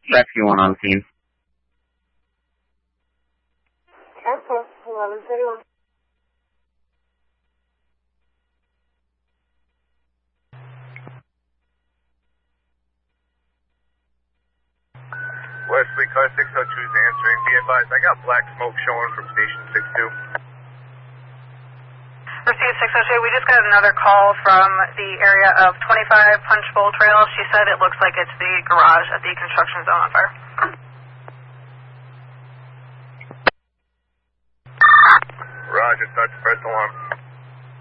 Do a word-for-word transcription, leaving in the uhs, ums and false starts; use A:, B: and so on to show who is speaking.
A: Rescue one on scene.
B: Okay, eleven thirty-one.
C: Wesley, car six oh two is answering. Be advised, I got black smoke showing from station six two.
D: Received six oh two. We just got another call from the area of twenty-five Punch Bowl Trail. She said it looks like it's the garage at the construction zone on fire.
C: Roger, start the first alarm.